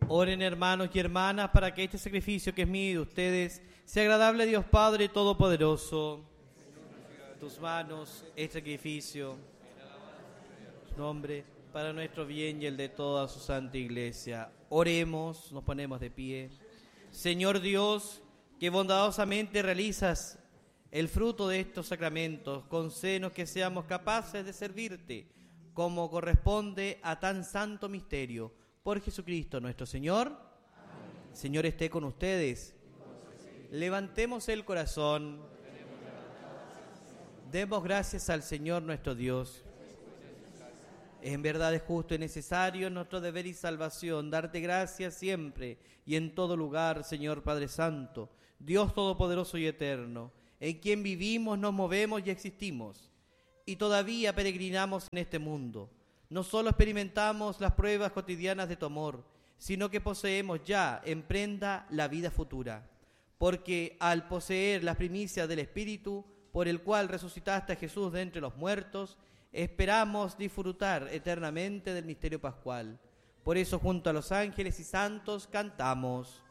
Oren, hermanos y hermanas, para que este sacrificio que es mío y de ustedes sea agradable a Dios Padre Todopoderoso. Tus manos, este sacrificio, su nombre, para nuestro bien y el de toda su santa iglesia. Oremos, nos ponemos de pie. Señor Dios, que bondadosamente realizas el fruto de estos sacramentos, concédenos que seamos capaces de servirte como corresponde a tan santo misterio. Por Jesucristo nuestro Señor. Amén. Señor esté con ustedes. Levantemos el corazón. Demos gracias al Señor nuestro Dios. En verdad es justo y necesario nuestro deber y salvación darte gracias siempre y en todo lugar, Señor Padre Santo, Dios Todopoderoso y Eterno, en quien vivimos, nos movemos y existimos, y todavía peregrinamos en este mundo. No solo experimentamos las pruebas cotidianas de tu amor, sino que poseemos ya en prenda la vida futura, porque al poseer las primicias del Espíritu, por el cual resucitaste a Jesús de entre los muertos, esperamos disfrutar eternamente del misterio pascual. Por eso, junto a los ángeles y santos, cantamos.